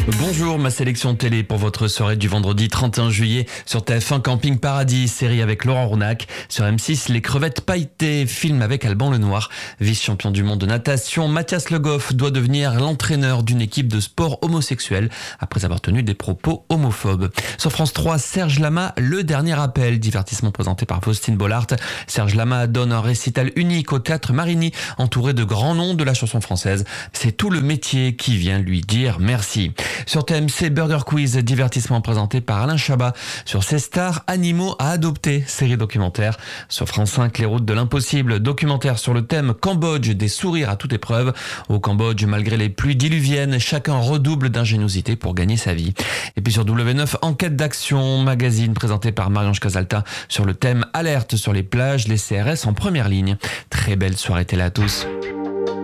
Bonjour, ma sélection télé pour votre soirée du vendredi 31 juillet sur TF1 Camping Paradis, série avec Laurent Rounac. Sur M6, Les crevettes pailletées, film avec Alban Lenoir. Vice-champion du monde de natation, Mathias Le Goff doit devenir l'entraîneur d'une équipe de sport homosexuelle après avoir tenu des propos homophobes. Sur France 3, Serge Lama, Le dernier appel, divertissement présenté par Faustine Bollard. Serge Lama donne un récital unique au Théâtre Marigny, entouré de grands noms de la chanson française. C'est tout le métier qui vient lui dire merci. Sur TMC, Burger Quiz, divertissement présenté par Alain Chabat. Sur C Stars, Animaux à adopter, série documentaire. Sur France 5, Les routes de l'impossible, documentaire sur le thème Cambodge, des sourires à toute épreuve. Au Cambodge, malgré les pluies diluviennes, chacun redouble d'ingéniosité pour gagner sa vie. Et puis sur W9, Enquête d'action, magazine présenté par Marie-Ange Casalta sur le thème Alerte sur les plages, les CRS en première ligne. Très belle soirée télé à tous.